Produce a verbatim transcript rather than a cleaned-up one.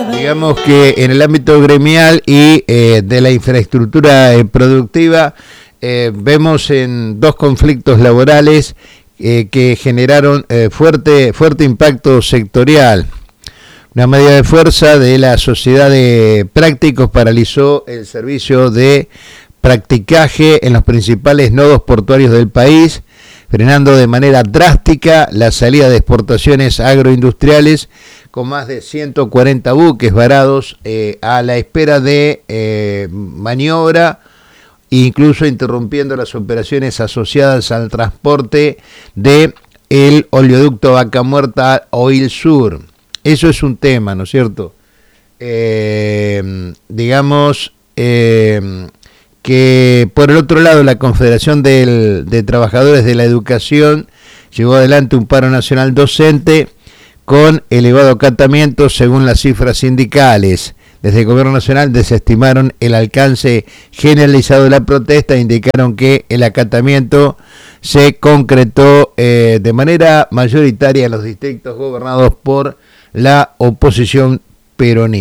Digamos que en el ámbito gremial y eh, de la infraestructura eh, productiva eh, vemos en dos conflictos laborales eh, que generaron eh, fuerte, fuerte impacto sectorial. Una medida de fuerza de la Sociedad de Prácticos paralizó el servicio de practicaje en los principales nodos portuarios del país, frenando de manera drástica la salida de exportaciones agroindustriales con más de ciento cuarenta buques varados eh, a la espera de eh, maniobra, incluso interrumpiendo las operaciones asociadas al transporte de el oleoducto Vaca Muerta Oil Sur. Eso es un tema, ¿no es cierto? Eh, digamos eh, que por el otro lado la Confederación del, de Trabajadores de la Educación llevó adelante un paro nacional docente con elevado acatamiento según las cifras sindicales. Desde el Gobierno Nacional desestimaron el alcance generalizado de la protesta e indicaron que el acatamiento se concretó eh, de manera mayoritaria en los distritos gobernados por la oposición peronista.